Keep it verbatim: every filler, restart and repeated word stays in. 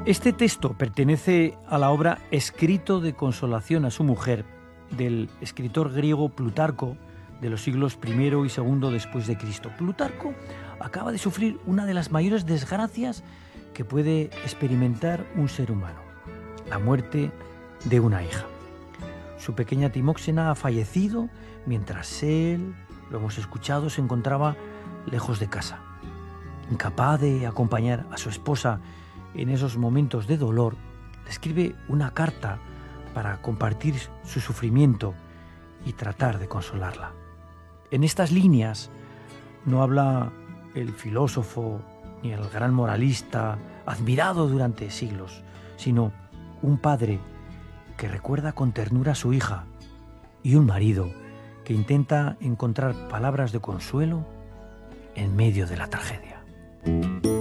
Este texto pertenece a la obra Escrito de consolación a su mujer, del escritor griego Plutarco, de los siglos primero y segundo después de Cristo. Plutarco acaba de sufrir una de las mayores desgracias que puede experimentar un ser humano: la muerte de una hija. Su pequeña Timóxena ha fallecido mientras él, lo hemos escuchado, se encontraba lejos de casa. Incapaz de acompañar a su esposa en esos momentos de dolor, le escribe una carta para compartir su sufrimiento y tratar de consolarla. En estas líneas no habla el filósofo ni el gran moralista admirado durante siglos, sino un padre que recuerda con ternura a su hija y un marido que intenta encontrar palabras de consuelo en medio de la tragedia.